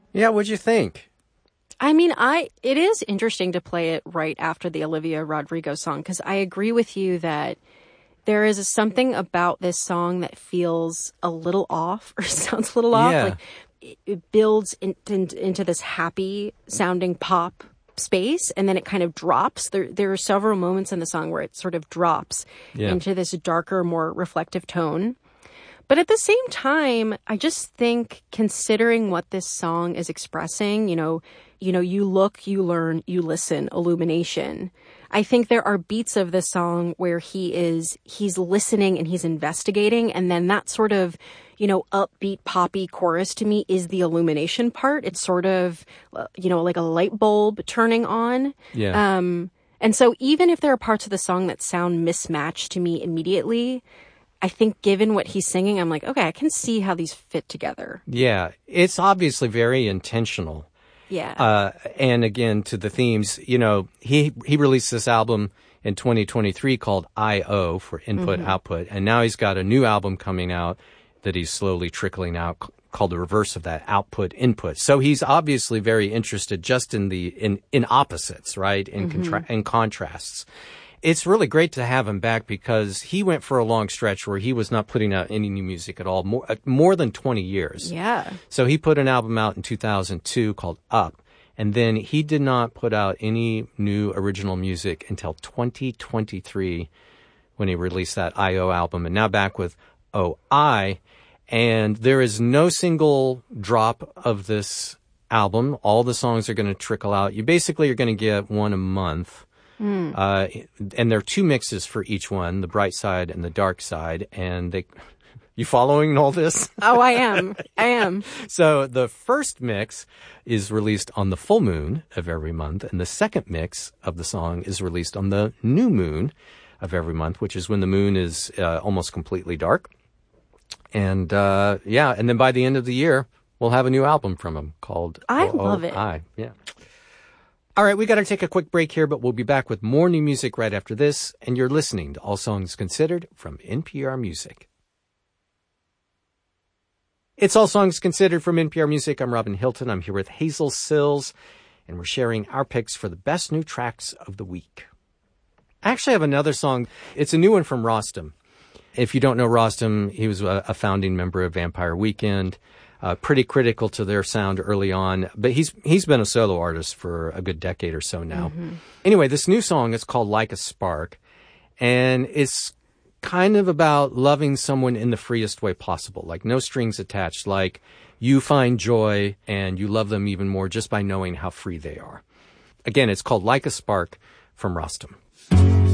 Yeah, what'd you think? I mean, it is interesting to play it right after the Olivia Rodrigo song, because I agree with you that there is something about this song that feels a little off or sounds a little off. Yeah. Like it builds into this happy sounding pop space, and then it kind of drops. There are several moments in the song where it sort of drops Yeah. into this darker, more reflective tone. But at the same time, I just think, considering what this song is expressing, you look, you learn, you listen, illumination. I think there are beats of this song where he's listening and he's investigating. And then that sort of, upbeat poppy chorus to me is the illumination part. It's sort of, like a light bulb turning on. Yeah. And so even if there are parts of the song that sound mismatched to me immediately, I think given what he's singing, I'm like, okay, I can see how these fit together. Yeah. It's obviously very intentional. Yeah. And again, to the themes, he released this album in 2023 called I.O. for Input Output. And now he's got a new album coming out that he's slowly trickling out called the reverse of that, Output Input. So he's obviously very interested just in opposites, right? In contrasts. It's really great to have him back because he went for a long stretch where he was not putting out any new music at all, more than 20 years. Yeah. So he put an album out in 2002 called Up, and then he did not put out any new original music until 2023 when he released that I.O. album, and now back with O.I., and there is no single drop of this album. All the songs are going to trickle out. You basically are going to get one a month. And there are two mixes for each one, the bright side and the dark side. And you following all this? Oh, I am. I am. So the first mix is released on the full moon of every month. And the second mix of the song is released on the new moon of every month, which is when the moon is almost completely dark. And and then by the end of the year, we'll have a new album from him called I love it. Yeah. All right, we got to take a quick break here, but we'll be back with more new music right after this. And you're listening to All Songs Considered from NPR Music. It's All Songs Considered from NPR Music. I'm Robin Hilton. I'm here with Hazel Sills, and we're sharing our picks for the best new tracks of the week. I actually have another song. It's a new one from Rostam. If you don't know Rostam, he was a founding member of Vampire Weekend. Pretty critical to their sound early on, but he's been a solo artist for a good decade or so now. Anyway, this new song is called Like a Spark, and it's kind of about loving someone in the freest way possible, like no strings attached, like you find joy and you love them even more just by knowing how free they are. Again, it's called Like a Spark from Rostam.